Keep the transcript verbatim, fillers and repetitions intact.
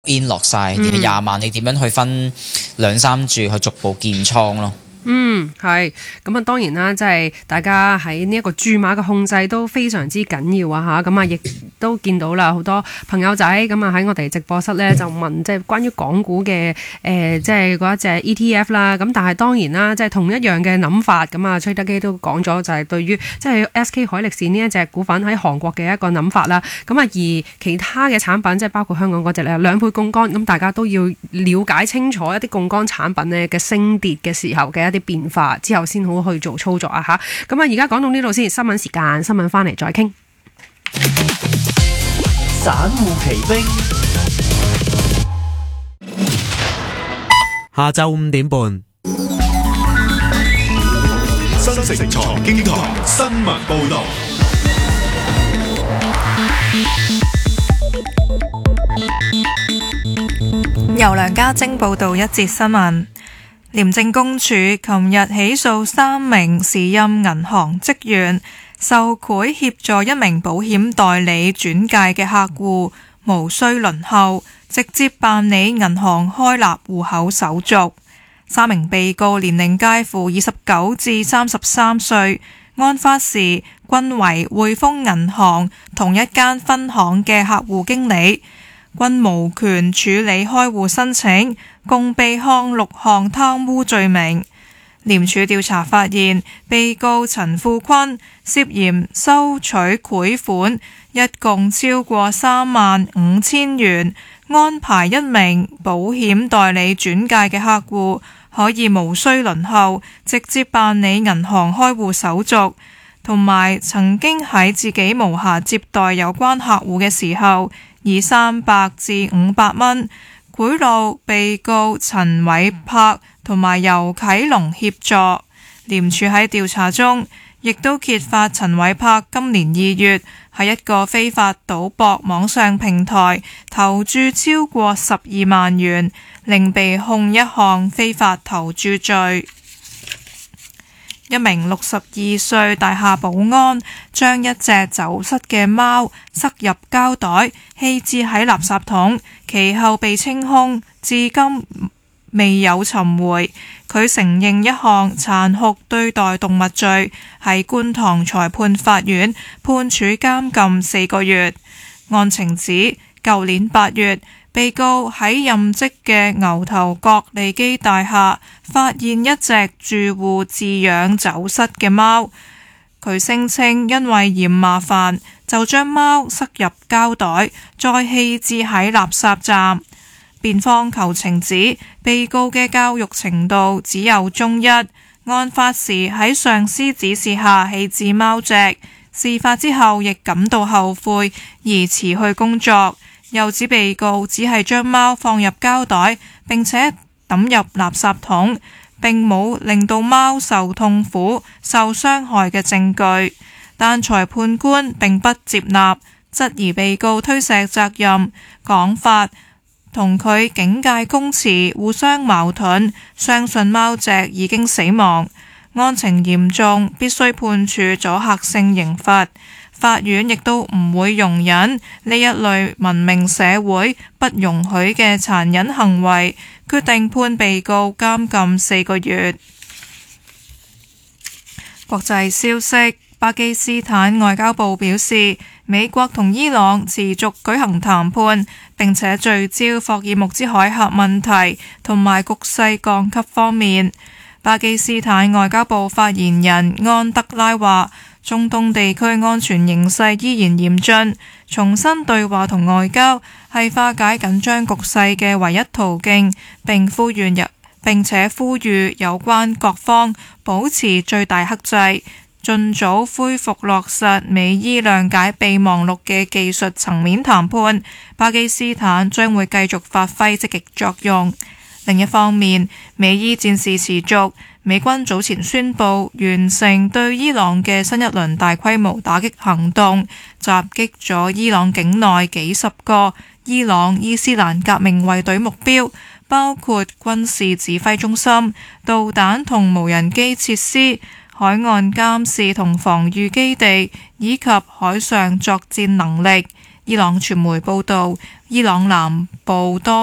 in 落晒，然後廿萬你點樣去分兩三注去逐步建倉咯？ 嗯，係咁啊，當然啦，即係大家喺呢一個注碼嘅控制都非常之緊要啊吓，咁啊亦都見到啦，好多朋友仔咁啊喺我哋直播室咧就問即係關於港股嘅誒即係嗰一隻 E T F 啦，咁但係當然啦，即係同一樣嘅諗法，咁啊崔德基都講咗就係對於即係 S K 海力士呢一隻股份喺韓國嘅一個諗法啦，咁啊而其他嘅產品即係包括香港嗰隻咧兩倍槓桿，咁大家都要了解清楚一啲槓桿產品咧嘅升跌嘅時候嘅啲變化之後先好去做操作啊吓，咁啊而家講到呢度先，新聞時間，新聞翻嚟再傾。 散戶奇兵， 下晝五點半， 新城財經台新聞報道。 由梁家晶報道一節新聞。廉政公署琴日起訴三名時任銀行職員，受賄協助一名保險代理轉介嘅客戶，無需輪候，直接辦理銀行開立戶口手續。三名被告年齡介乎二十九至三十三歲，案發時均為匯豐銀行同一間分行嘅客戶經理，均無權處理開戶申請，共被控六項貪污罪名。廉署調查發現，被告陳富坤涉嫌收取賄款，一共超過三萬五千元，安排一名保險代理轉介嘅客戶可以無需輪候，直接辦理銀行開戶手續，同埋曾經喺自己無暇接待有關客戶嘅時候，以三百至五百蚊賄賂被告陳偉柏同埋游啟龍協助。廉署喺調查中亦都揭發陳偉柏今年二月喺一個非法賭博網上平台投注超過十二萬元，另被控一項非法投注罪。一名六十二歲大廈保安將一隻走失嘅貓塞入膠袋，棄置喺垃圾桶，其後被清空，至今未有尋回。佢承認一項殘酷對待動物罪，喺觀塘裁判法院判處監禁四個月。案情指，舊年八月，被告喺任職嘅牛頭角利基大廈發現一隻住戶飼養走失嘅貓，佢聲稱因為嫌麻煩，就將貓塞入膠袋，再棄置喺垃圾站。辯方求情指，被告嘅教育程度只有中一，案發時喺上司指示下棄置貓隻，事發之後亦感到後悔而辭去工作。又指被告只係將貓放入膠袋，並且抌入垃圾桶，並冇令到貓受痛苦、受傷害嘅證據。但裁判官並不接納，質疑被告推卸責任講法同佢警戒供詞互相矛盾，相信貓隻已經死亡，案情嚴重，必須判處阻嚇性刑罰。法院亦都唔會容忍呢一類文明社會不容許嘅殘忍行為，決定判被告監禁四個月。國際消息，巴基斯坦外交部表示，美國同伊朗持續舉行談判，並且聚焦霍爾木茲海峽問題同埋局勢降級方面。巴基斯坦外交部發言人安德拉話，中東地區安全形勢依然嚴峻，重新對話同外交係化解緊張局勢嘅唯一途徑，並呼籲並且呼籲有關各方保持最大克制，盡早恢復落實美伊諒解備忘錄嘅技術層面談判。巴基斯坦將會繼續發揮積極作用。另一方面，美伊戰事持續。美軍早前宣布完成對伊朗嘅新一輪大規模打擊行動，襲擊咗伊朗境內幾十個伊朗伊斯蘭革命衛隊目標，包括軍事指揮中心、導彈同無人機設施、海岸監視同防禦基地以及海上作戰能力。 伊朗傳媒報導，伊朗南部多